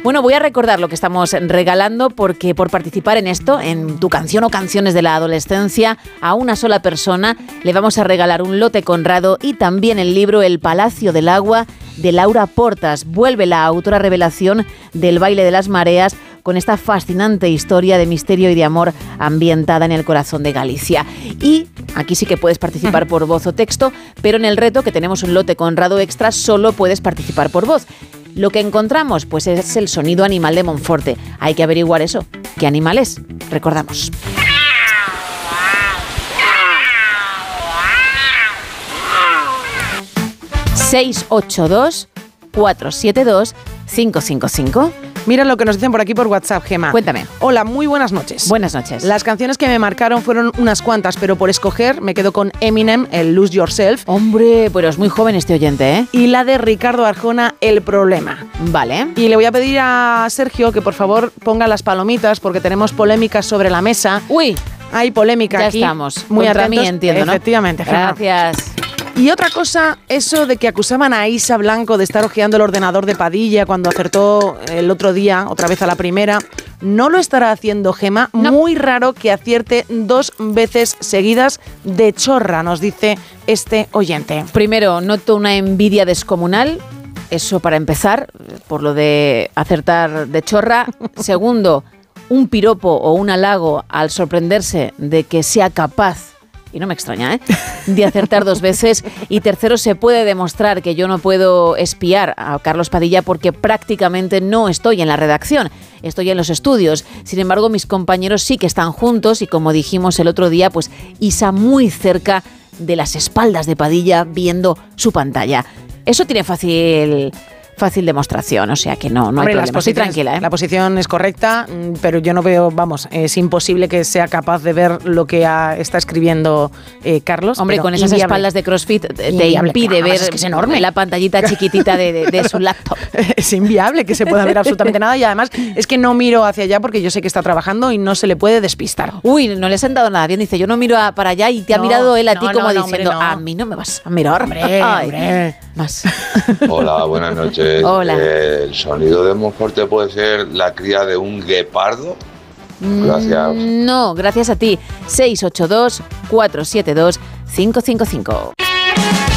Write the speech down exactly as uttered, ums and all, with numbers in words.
Bueno, voy a recordar lo que estamos regalando porque por participar en esto, en tu canción o canciones de la adolescencia, a una sola persona le vamos a regalar un lote Conrado y también el libro El Palacio del Agua de Laura Portas. Vuelve la autora revelación del Baile de las Mareas con esta fascinante historia de misterio y de amor ambientada en el corazón de Galicia. Y aquí sí que puedes participar por voz o texto, pero en el reto, que tenemos un lote Conrado extra, solo puedes participar por voz. Lo que encontramos, pues es el sonido animal de Monforte. Hay que averiguar eso. ¿Qué animal es? Recordamos. seis ocho dos, cuatro siete dos, cinco cinco cinco. Mira lo que nos dicen por aquí por WhatsApp, Gemma. Cuéntame. Hola, muy buenas noches. Buenas noches. Las canciones que me marcaron fueron unas cuantas, pero por escoger me quedo con Eminem, el Lose Yourself. Hombre, pero es muy joven este oyente, ¿eh? Y la de Ricardo Arjona, El Problema. Vale. Y le voy a pedir a Sergio que por favor ponga las palomitas porque tenemos polémicas sobre la mesa. Uy. Hay polémica ya aquí. Ya estamos. Muy Contra atentos. mí, entiendo, ¿no? Efectivamente, Gemma. Gracias. Y otra cosa, eso de que acusaban a Isa Blanco de estar hojeando el ordenador de Padilla cuando acertó el otro día, otra vez a la primera, no lo estará haciendo Gemma. No. Muy raro que acierte dos veces seguidas de chorra, nos dice este oyente. Primero, noto una envidia descomunal, eso para empezar, por lo de acertar de chorra. Segundo, un piropo o un halago al sorprenderse de que sea capaz, y no me extraña, ¿eh?, de acertar dos veces. Y tercero, se puede demostrar que yo no puedo espiar a Carlos Padilla porque prácticamente no estoy en la redacción, estoy en los estudios. Sin embargo, mis compañeros sí que están juntos y, como dijimos el otro día, pues Isa muy cerca de las espaldas de Padilla viendo su pantalla. Eso tiene fácil... fácil demostración, o sea que no, no Hombre, hay problema, estoy tranquila, ¿eh? La posición es correcta, pero yo no veo, vamos, es imposible que sea capaz de ver lo que ha, está escribiendo eh, Carlos. Hombre, con esas inviable. espaldas de CrossFit te inviable, impide ver es que es enorme. la pantallita chiquitita de, de, de su laptop. Es inviable que se pueda ver absolutamente nada y además es que no miro hacia allá porque yo sé que está trabajando y no se le puede despistar. Uy, no le he sentado nada bien, dice, yo no miro a, para allá y te no, ha mirado él a no, ti no, como no, diciendo, hombre, no. a mí no me vas a mirar. Hombre, Ay, hombre. Más. Hola, buenas noches. Hola. Eh, ¿El sonido de Monforte puede ser la cría de un guepardo? Gracias. Mm, no, gracias a ti. seis ocho dos, cuatro siete dos, cinco cinco cinco.